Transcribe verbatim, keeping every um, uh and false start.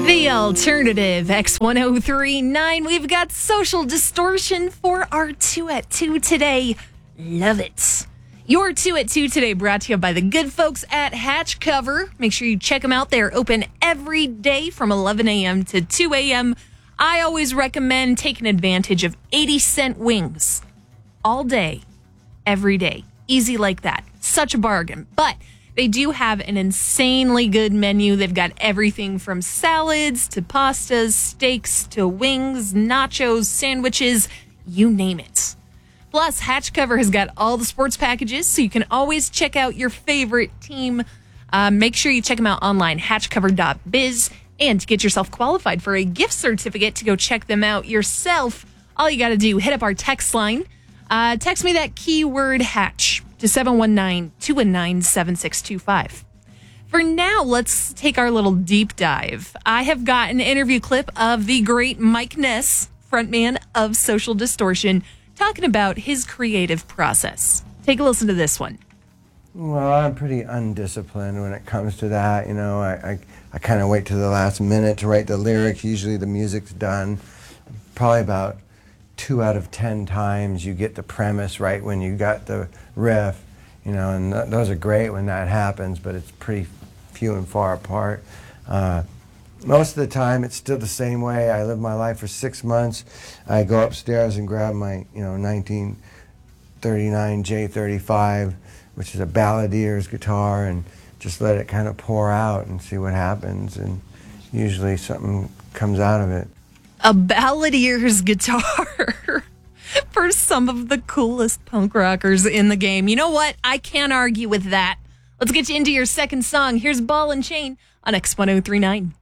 The alternative X one oh three point nine. We've got Social Distortion for our two at two today. Love it. Your two at two today brought to you by the good folks at Hatch Cover. Make sure you check them out. They're open every day from eleven a.m. to two a.m. I always recommend taking advantage of eighty cent wings all day, every day. Easy like that. Such a bargain. But they do have an insanely good menu. They've got everything from salads to pastas, steaks to wings, nachos, sandwiches, you name it. Plus, Hatch Cover has got all the sports packages, so you can always check out your favorite team. Uh, make sure you check them out online, hatch cover dot biz. And to get yourself qualified for a gift certificate to go check them out yourself, all you got to do, hit up our text line. Uh, text me that keyword hatch to seven one nine, two one nine, seven six two five. For now, let's take our little deep dive. I have got an interview clip of the great Mike Ness, frontman of Social Distortion, talking about his creative process. Take a listen to this one. Well, I'm pretty undisciplined when it comes to that. You know, I, I, I kind of wait to the last minute to write the lyrics. Usually the music's done. Probably about two out of ten times you get the premise right when you got the riff, you know, and th those are great when that happens, but it's pretty few and far apart. Uh, most of the time it's still the same way. I live my life for six months. I go upstairs and grab my, you know, nineteen thirty-nine J thirty-five, which is a Balladier's guitar, and just let it kind of pour out and see what happens, and usually something comes out of it. A Balladier's guitar for some of the coolest punk rockers in the game. You know what? I can't argue with that. Let's get you into your second song. Here's Ball and Chain on X one oh three point nine.